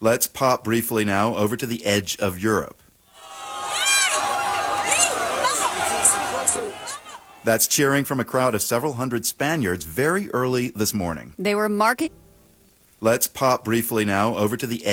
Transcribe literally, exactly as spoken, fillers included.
Let's pop briefly now over to the edge of Europe. That's cheering from a crowd of several hundred Spaniards very early this morning. They were marking. Let's pop briefly now over to the edge.